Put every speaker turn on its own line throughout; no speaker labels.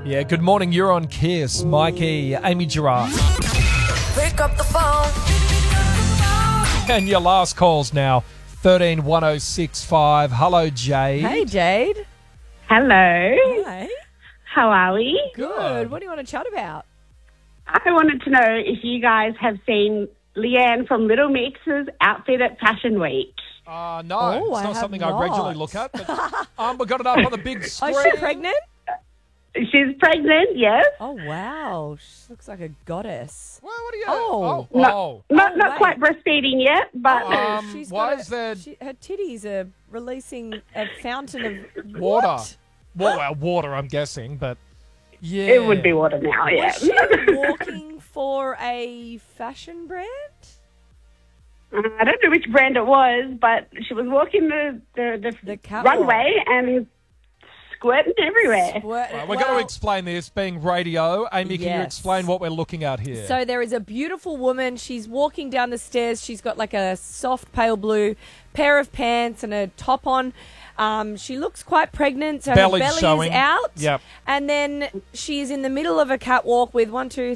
Yeah, good morning. You're on Kiss. Mikey, Amy Girard.
Pick up the phone.
And your last calls now, 131065. Hello, Jade.
Hey, Jade.
Hello.
Hi.
How are we?
Good. What do you want to chat about?
I wanted to know if you guys have seen Leanne from Little Mix's outfit at Fashion Week.
No,
Oh,
it's
I
not
have
something I regularly
not.
look at. But, we got it up on the big screen.
Oh, is she pregnant?
She's pregnant, yes.
Oh, wow. She looks like a goddess.
Well, what are you?
Oh.
Oh.
Not
wait.
quite breastfeeding yet, but
She's
why
got
is there
her titties are releasing a fountain of
water?
What?
Well, water, I'm guessing, but yeah.
it would be water now, yeah.
Was she walking for a fashion brand?
I don't know which brand it was, but she was walking the
catwalk.
runway and squirting everywhere.
Right, we're going to explain this, being radio. Amy, can you
Yes.
explain what we're looking at here?
So there is a beautiful woman. She's walking down the stairs. She's got like a soft pale blue pair of pants and a top on. She looks quite pregnant, so
Belly's
her belly
showing.
is out.
Yep.
And then she is in the middle of a catwalk with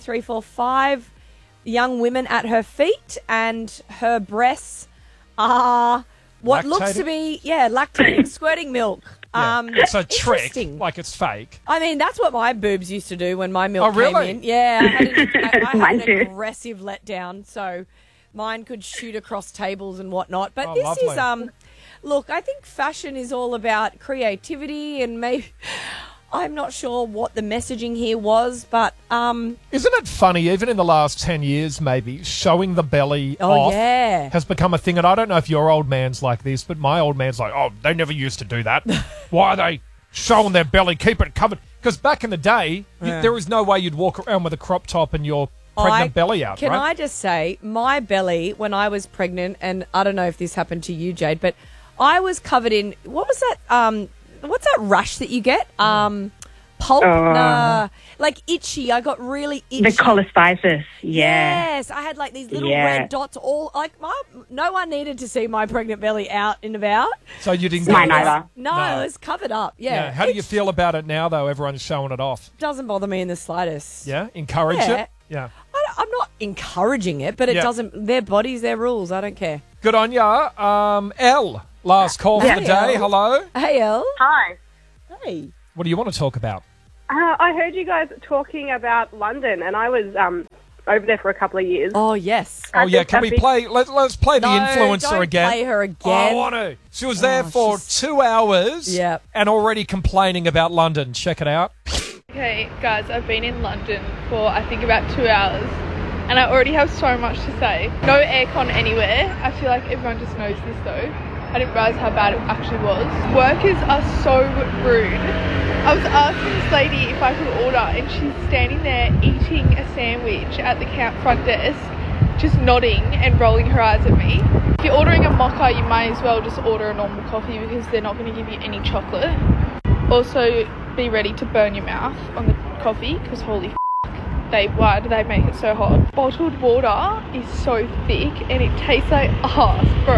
5 young women at her feet, and her breasts are what looks to be, lactating, squirting milk.
Yeah. It's a trick,
interesting.
like it's fake.
I mean, that's what my boobs used to do when my milk
really?
came in. Yeah, I had
Mine
an
too.
aggressive letdown, so mine could shoot across tables and whatnot. But
Oh,
this
lovely.
is, look, I think fashion is all about creativity, and maybe I'm not sure what the messaging here was, but
Isn't it funny, even in the last 10 years, maybe, showing the belly
oh
off
yeah,
has become a thing. And I don't know if your old man's like this, but my old man's like, oh, they never used to do that. Why are they showing their belly? Keep it covered. Because back in the day, there was no way you'd walk around with a crop top and your pregnant belly out,
Can
right?
I just say, my belly, when I was pregnant, and I don't know if this happened to you, Jade, but I was covered in, what was that, what's that rash that you get? Pulp? Nah. Like itchy. I got really itchy.
The cholestasis, yeah.
Yes, I had like these little
Yeah.
red dots all, like no one needed to see my pregnant belly out and about.
So you didn't
Mine
get it.
either.
No, it was covered up. Yeah.
How do you feel about it now, though? Everyone's showing it off.
Doesn't bother me in the slightest.
Yeah? Encourage
Yeah.
it? Yeah.
I'm not encouraging it, but it
Yeah.
doesn't. Their bodies, their rules. I don't care.
Good on ya. Elle, last call for the
Hey,
day.
Elle.
Hello.
Hey, Elle.
Hi.
Hey.
What do you want to talk about?
I heard you guys talking about London, and I was over there for a couple of years.
Oh yes.
Oh, yeah. Can we play? Let's play the influencer
don't
again.
Play her
I
again.
want to. She was there
Oh,
for
she's-
2 hours
Yep.
and already complaining about London. Check it out.
Okay, guys, I've been in London for I think about 2 hours, and I already have so much to say. No aircon anywhere. I feel like everyone just knows this though. I didn't realise how bad it actually was. Workers are so rude. I was asking this lady if I could order, and she's standing there eating a sandwich at the front desk, just nodding and rolling her eyes at me. If you're ordering a mocha, you might as well just order a normal coffee because they're not going to give you any chocolate. Also, be ready to burn your mouth on the coffee because holy why do they make it so hot? Bottled water is so thick and it tastes like ass, bro.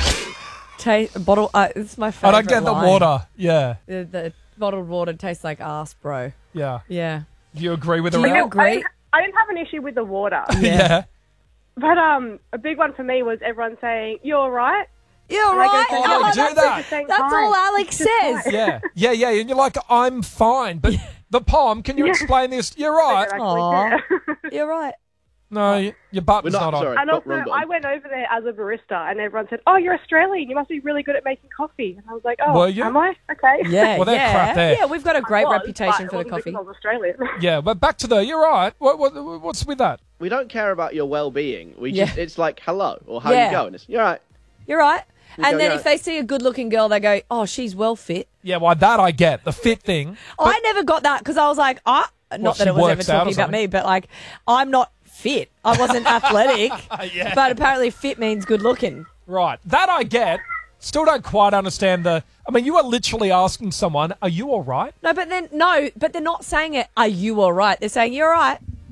Bottle. It's my
I
favorite.
don't get the
line.
water. Yeah.
The bottled water tastes like ass, bro.
Yeah.
Yeah.
Do you agree with
Do
her?
you
Elle?
agree?
I didn't have an issue with the water,
Yeah.
but a big one for me was everyone saying, "You're all right."
You're
And I go,
right.
Oh,
"No,
they
that's
do
just
that.
saying
That's
hi."
all Alex says.
Yeah. Yeah. And you're like, I'm fine. But the poem, can you explain this? You're right.
Aw. You're right.
No, your button's
We're
not on.
sorry.
And also,
Wrong button.
I went over there as a barista, and everyone said, "Oh, you're Australian. You must be really good at making coffee." And I was like, "Oh,
Were you?
am I? Okay."
Yeah.
Well, they're
yeah.
crap there.
Yeah, we've got a great
I was,
reputation
but
for
it
the
wasn't
coffee.
because I was Australian.
Yeah, but back to you're right. What's with that?
We don't care about your well-being. We
Yeah.
just, it's like, hello, or how
Yeah.
you going? You're right.
You're right.
We
And
go,
then
yeah.
if they see a good-looking girl, they go, "Oh, she's well fit."
Yeah, well, that I get. The fit thing.
I never got that because I was like, not that
she
it was ever
works out or
talking about
something.
me, but like, I'm not fit. I wasn't athletic,
Yeah.
but apparently fit means good looking.
Right. That I get. Still don't quite understand I mean, you are literally asking someone, are you all right?
No, but they're not saying it. Are you all right? They're saying you're all right.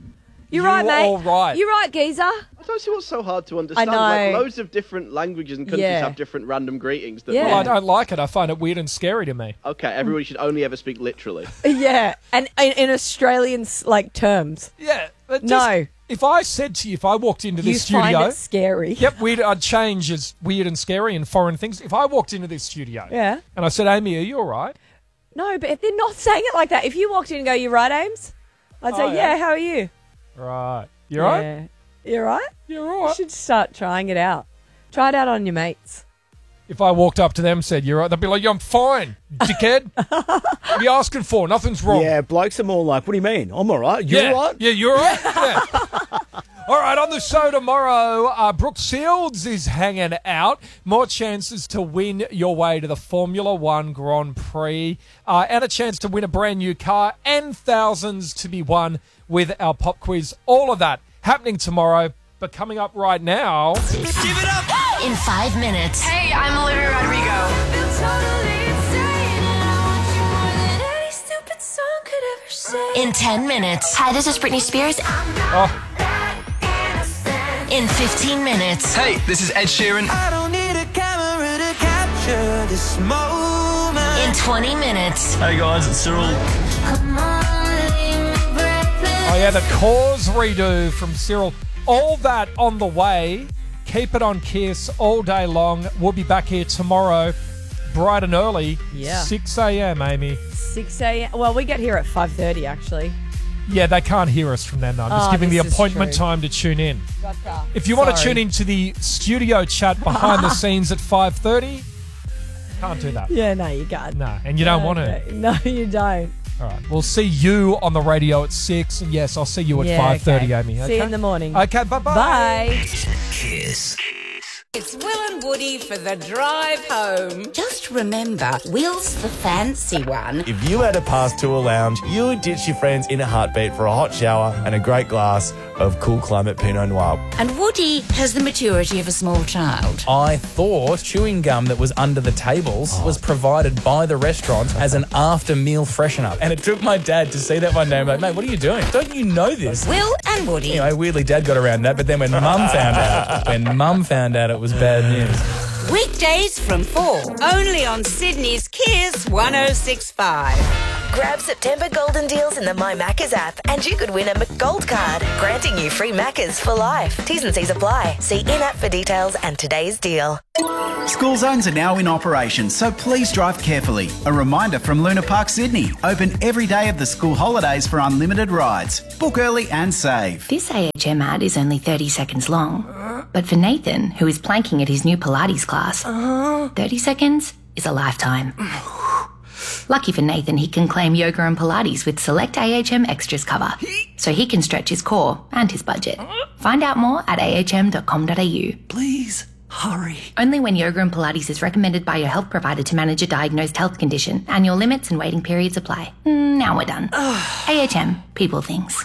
You're right, mate.
all right.
You're right, geezer.
I don't see what's so hard to understand.
know.
Like, loads of different languages and countries
Yeah.
have different random greetings. That
Yeah.
Well, I don't like it. I find it weird and scary to me.
Okay, everybody should only ever speak literally.
Yeah, and in Australian terms.
Yeah. But
No.
If I said to you, if I walked into
You
this
find
studio...
it scary.
Yep, I'd change as weird and scary and foreign things. If I walked into this studio
Yeah.
and I said, Amy, are you all right?
No, but they're not saying it like that. If you walked in and go, "You right, Ames?" I'd say,
Oh, yeah?
"Yeah, how are you?"
Right. You all right?
Yeah. You all right?
You're all
You
right.
should start trying it out. Try it out on your mates.
If I walked up to them and said, you're right, they'd be like, yeah, I'm fine, dickhead. What are you asking for? Nothing's wrong.
Yeah, blokes are more like, what do you mean? I'm all right. You're
yeah.
all right?
Yeah, you're all right. Yeah. All right, on the show tomorrow, Brooke Shields is hanging out. More chances to win your way to the Formula One Grand Prix and a chance to win a brand new car and thousands to be won with our pop quiz. All of that happening tomorrow. But coming up right now...
Give it up! In 5 minutes.
Hey, I'm Olivia Rodrigo.
In 10 minutes.
Hi, this is Britney Spears.
In 15 minutes.
Hey, this is Ed Sheeran.
I don't need a camera to capture this moment. In 20 minutes.
Hey guys, it's Cyril.
Oh, yeah, the Cause redo from Cyril. All that on the way. Keep it on Kiss all day long. We'll be back here tomorrow, bright and early.
Yeah.
6 a.m., Amy.
6 a.m. Well, we get here at 5:30, actually.
Yeah, they can't hear us from then. I'm just giving the
this is
appointment
true.
time to tune in.
Gotcha.
If you want to
Sorry.
tune into the studio chat behind the scenes at 5:30, can't do that.
Yeah, no, you can't.
No, and you don't want to.
Okay. No, you don't.
All right, we'll see you on the radio at 6. And yes, I'll see you at 5:30,
okay.
Amy. Okay?
See you in the morning.
Okay, bye-bye.
Bye.
Kiss.
It's Will and Woody for the drive home. Just remember, Will's the fancy one.
If you had a pass to a lounge, you would ditch your friends in a heartbeat for a hot shower and a great glass of cool climate Pinot Noir.
And Woody has the maturity of a small child.
I thought chewing gum that was under the tables was provided by the restaurant as an after-meal freshener. And it took my dad to see that one day and be like, mate, what are you doing? Don't you know this?
Will and Woody.
Anyway, weirdly, Dad got around that, but then when Mum found out, it was bad news.
Weekdays from 4, only on Sydney's Kiss 106.5.
Grab September golden deals in the My Maccas app and you could win a McGold card, granting you free Maccas for life. T's and C's apply. See in-app for details and today's deal.
School zones are now in operation, so please drive carefully. A reminder from Luna Park, Sydney. Open every day of the school holidays for unlimited rides. Book early and save.
This AHM ad is only 30 seconds long. But for Nathan, who is planking at his new Pilates class, 30 seconds is a lifetime. Lucky for Nathan, he can claim yoga and Pilates with select AHM extras cover, so he can stretch his core and his budget. Find out more at ahm.com.au.
Please, hurry.
Only when yoga and Pilates is recommended by your health provider to manage a diagnosed health condition. Annual limits and waiting periods apply. Now we're done. AHM, people things.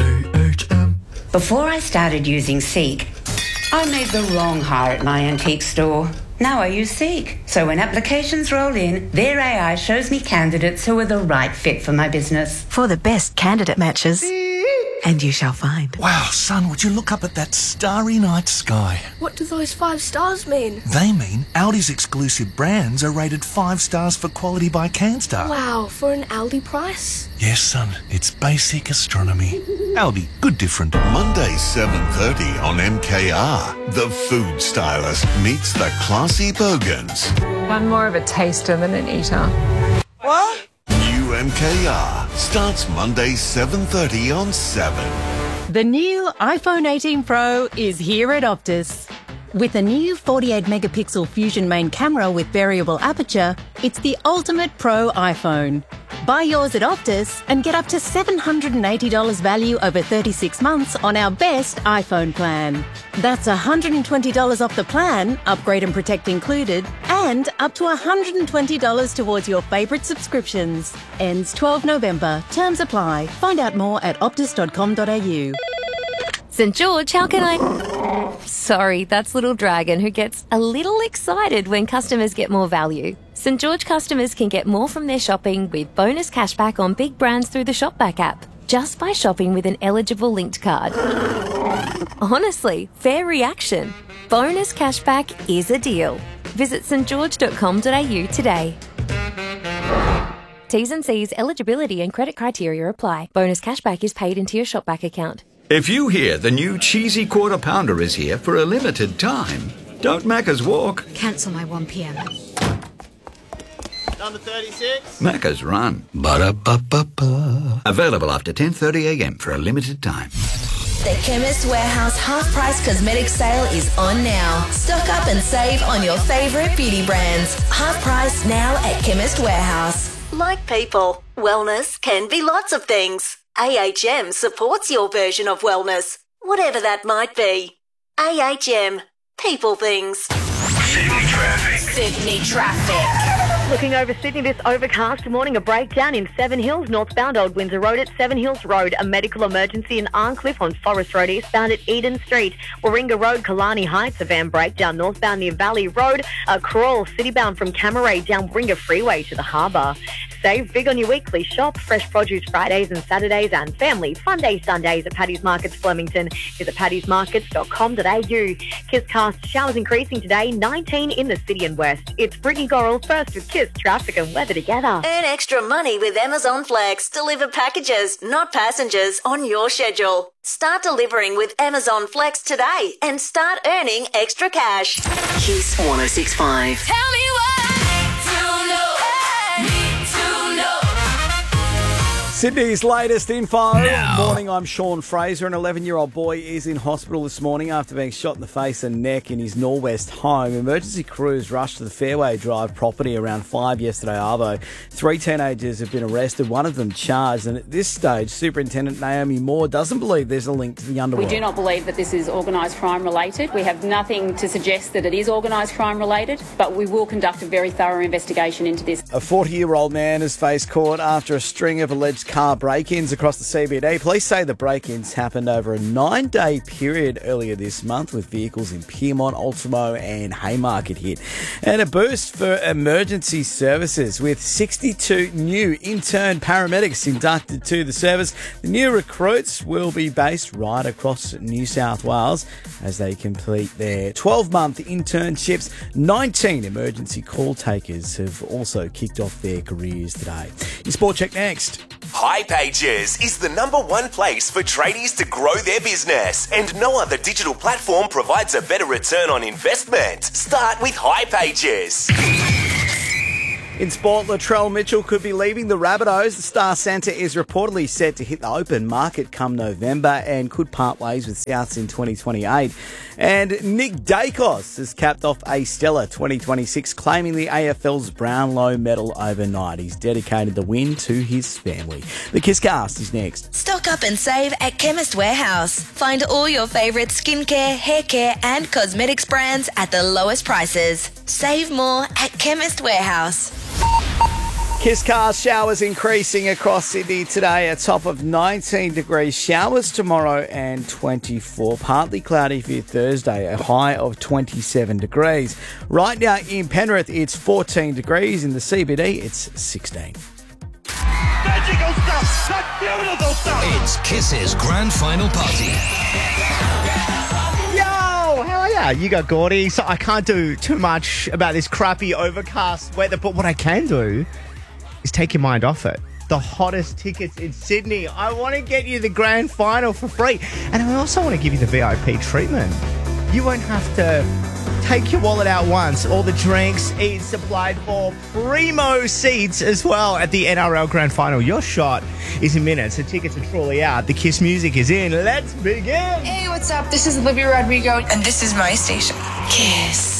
Before I started using Seek, I made the wrong hire at my antique store. Now I use Seek. So when applications roll in, their AI shows me candidates who are the right fit for my business.
For the best candidate matches. And you shall find.
Wow, son, would you look up at that starry night sky?
What do those 5 stars mean?
They mean Audi's exclusive brands are rated 5 stars for quality by CanStar.
Wow, for an Aldi price?
Yes, son, it's basic astronomy. Aldi, good different.
Monday, 7:30 on MKR. The food stylist meets the classy Bogans.
I'm more of a taster than an eater.
What? New MKR starts Monday, 7:30 on 7.
The new iPhone 18 Pro is here at Optus. With a new 48-megapixel Fusion main camera with variable aperture, it's the ultimate pro iPhone. Buy yours at Optus and get up to $780 value over 36 months on our best iPhone plan. That's $120 off the plan, upgrade and protect included, and up to $120 towards your favourite subscriptions. Ends 12 November. Terms apply. Find out more at optus.com.au.
St. George, how can I... Sorry, that's Little Dragon, who gets a little excited when customers get more value. St. George customers can get more from their shopping with bonus cashback on big brands through the Shopback app. just by shopping with an eligible linked card. Honestly, fair reaction. Bonus cashback is a deal. Visit stgeorge.com.au today. T's and C's, eligibility and credit criteria apply. Bonus cashback is paid into your Shopback account.
If you hear the new cheesy quarter pounder is here for a limited time, don't Macca's walk.
Cancel my 1 p.m.
Number 36.
Macca's run. Ba-da-ba-ba-ba. Available after 10:30 a.m. for a limited time.
The Chemist Warehouse half-price cosmetic sale is on now. Stock up and save on your favourite beauty brands. Half price now at Chemist Warehouse.
Like people, wellness can be lots of things. AHM supports your version of wellness, whatever that might be. AHM. People things.
Sydney traffic.
Sydney traffic.
Looking over Sydney this overcast morning, a breakdown in Seven Hills, northbound Old Windsor Road at Seven Hills Road. A medical emergency in Arncliffe on Forest Road, eastbound at Eden Street. Warringah Road, Killarney Heights, a van breakdown northbound near Valley Road. A crawl citybound from Camaray down Warringah Freeway to the harbour. Save big on your weekly shop. Fresh produce Fridays and Saturdays and family fun day Sundays at Paddy's Markets Flemington. Visit paddysmarkets.com.au. Kisscast showers increasing today, 19 in the city and west. It's Brittany Gorrell first with Kiss traffic and weather together.
Earn extra money with Amazon Flex. Deliver packages, not passengers, on your schedule. Start delivering with Amazon Flex today and start earning extra cash.
Kiss 106.5.
Tell me what
Sydney's latest info.
Now.
Morning, I'm Sean Fraser. An 11-year-old boy is in hospital this morning after being shot in the face and neck in his Norwest home. Emergency crews rushed to the Fairway Drive property around 5 yesterday arvo. 3 teenagers have been arrested, one of them charged. And at this stage, Superintendent Naomi Moore doesn't believe there's a link to the underworld.
We do not believe that this is organised crime related. We have nothing to suggest that it is organised crime related, but we will conduct a very thorough investigation into this.
A 40-year-old man has faced court after a string of alleged car break-ins across the CBD. Police say the break-ins happened over a 9-day period earlier this month with vehicles in Pyrmont, Ultimo and Haymarket hit. And a boost for emergency services with 62 new intern paramedics inducted to the service. The new recruits will be based right across New South Wales as they complete their 12-month internships. 19 emergency call takers have also kicked off their careers today. Your Sport Check next.
hipages is the #1 place for tradies to grow their business, and no other digital platform provides a better return on investment. Start with hipages.
In sport, Latrell Mitchell could be leaving the Rabbitohs. The Star Centre is reportedly set to hit the open market come November and could part ways with Souths in 2028. And Nick Dacos has capped off a stellar 2026, claiming the AFL's Brownlow medal overnight. He's dedicated the win to his family. The Kisscast is next.
Stock up and save at Chemist Warehouse. Find all your favourite skincare, hair care and cosmetics brands at the lowest prices. Save more at Chemist Warehouse.
Kisscast showers increasing across Sydney today, a top of 19 degrees. Showers tomorrow and 24. Partly cloudy for your Thursday, a high of 27 degrees. Right now in Penrith, it's 14 degrees. In the CBD, it's 16.
Magical stuff! That's beautiful stuff!
It's Kiss's grand final party.
Yo, how are ya? You got Gordy. So I can't do too much about this crappy overcast weather, but what I can do is take your mind off it. The hottest tickets in Sydney. I want to get you the grand final for free. And I also want to give you the VIP treatment. You won't have to take your wallet out once. All the drinks, eats supplied for. Primo seats as well at the NRL Grand Final. Your shot is in minutes. The tickets are truly out. The Kiss music is in. Let's begin.
Hey, what's up? This is Olivia Rodrigo.
And this is my station. Kiss.